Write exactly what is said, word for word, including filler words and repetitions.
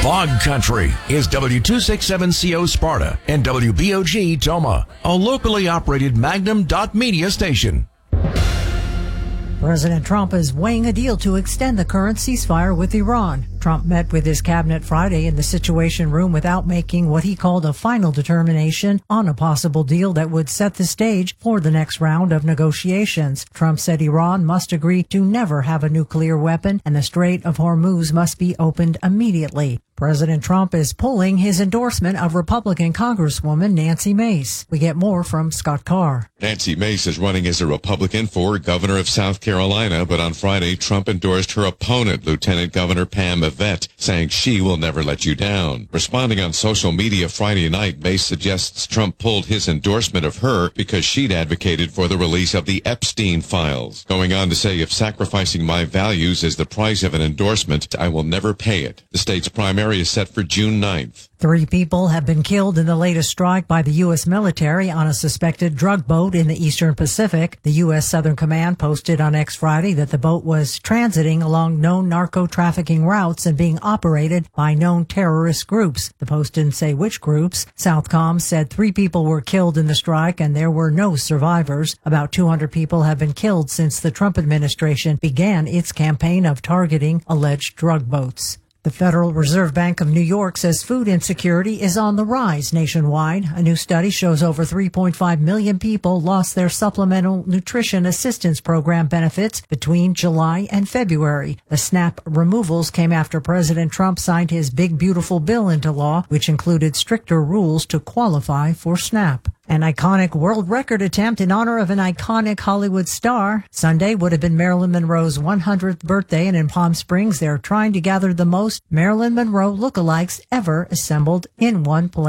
Fog Country is W two sixty-seven C O Sparta and W B O G Toma, a locally operated Magnum dot media station. President Trump is weighing a deal to extend the current ceasefire with Iran. Trump met with his cabinet Friday in the Situation Room without making what he called a final determination on a possible deal that would set the stage for the next round of negotiations. Trump said Iran must agree to never have a nuclear weapon and the Strait of Hormuz must be opened immediately. President Trump is pulling his endorsement of Republican Congresswoman Nancy Mace. We get more from Scott Carr. Nancy Mace is running as a Republican for governor of South Carolina, but on Friday, Trump endorsed her opponent, Lieutenant Governor Pam Yvette, saying she will never let you down. Responding on social media Friday night, Mace suggests Trump pulled his endorsement of her because she'd advocated for the release of the Epstein files. Going on to say, if sacrificing my values is the price of an endorsement, I will never pay it. The state's primary is set for June ninth. Three people have been killed in the latest strike by the U S military on a suspected drug boat in the Eastern Pacific. The U S Southern Command posted on X Friday that the boat was transiting along known narco-trafficking routes and being operated by known terrorist groups. The post didn't say which groups. Southcom said three people were killed in the strike and there were no survivors. About two hundred people have been killed since the Trump administration began its campaign of targeting alleged drug boats. The Federal Reserve Bank of New York says food insecurity is on the rise nationwide. A new study shows over three point five million people lost their Supplemental Nutrition Assistance Program benefits between July and February. The SNAP removals came after President Trump signed his Big Beautiful Bill into law, which included stricter rules to qualify for SNAP. An iconic world record attempt in honor of an iconic Hollywood star. Sunday would have been Marilyn Monroe's one hundredth birthday, and in Palm Springs, they're trying to gather the most Marilyn Monroe lookalikes ever assembled in one place.